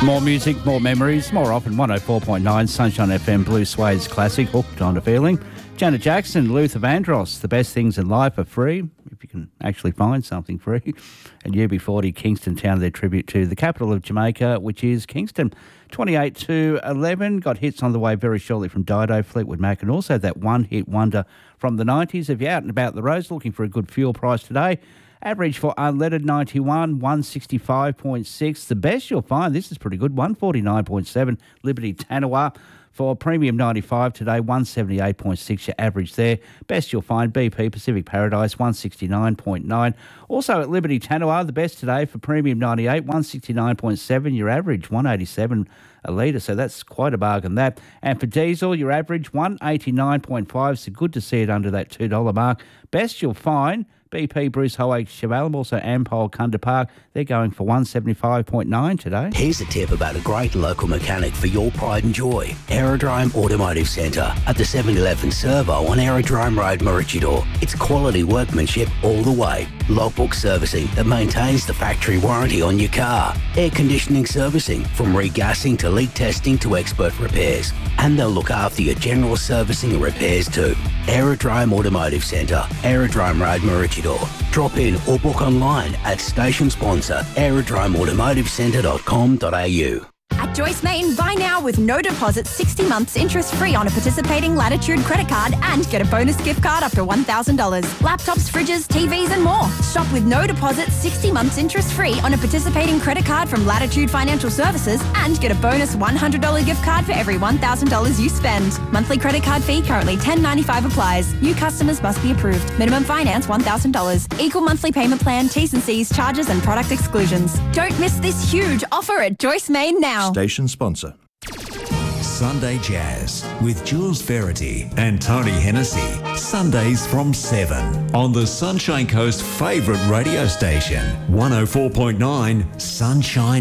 More music, more memories, more often 104.9 Sunshine FM Blue Suede's classic, Hooked on a Feeling. Janet Jackson, Luther Vandross, The Best Things in Life are free, if you can actually find something free. And UB40, Kingston Town, their tribute to the capital of Jamaica, which is Kingston. 28 to 11, got hits on the way very shortly from Dido, Fleetwood Mac, and also that one-hit wonder from the 90s. If you're out and about the roads looking for a good fuel price today, average for unleaded 91, 165.6. The best you'll find, this is pretty good, 149.7. Liberty Tanawa for premium 95 today, 178.6 your average there. Best you'll find, BP Pacific Paradise, 169.9. Also at Liberty Tanawa, the best today for premium 98, 169.7 your average, 187 a litre, so that's quite a bargain that. And for diesel, your average 189.5, so good to see it under that $2 mark. Best you'll find, BP Bruce Howick Chevalum, also Ampol Kunda Park, they're going for 175.9 today. Here's a tip about a great local mechanic for your pride and joy. Aerodrome Automotive Centre at the 711 Servo on Aerodrome Road, Maroochydore. It's quality workmanship all the way. Logbook servicing that maintains the factory warranty on your car. Air conditioning servicing from regassing to leak testing to expert repairs. And they'll look after your general servicing and repairs too. Aerodrome Automotive Centre, Aerodrome Road, Maroochydore. Drop in or book online at station sponsor aerodromeautomativecentre.com.au. At Joyce Main, buy now with no deposit, 60 months interest free on a participating Latitude credit card and get a bonus gift card up to $1,000. Laptops, fridges, TVs and more. Shop with no deposit, 60 months interest free on a participating credit card from Latitude Financial Services and get a bonus $100 gift card for every $1,000 you spend. Monthly credit card fee currently $10.95 applies. New customers must be approved. Minimum finance $1,000. Equal monthly payment plan, T's and C's, charges and product exclusions. Don't miss this huge offer at Joyce Main now. Station sponsor. Sunday Jazz with Jules Verity and Tony Hennessy. Sundays from 7 on the Sunshine Coast favourite radio station, 104.9 Sunshine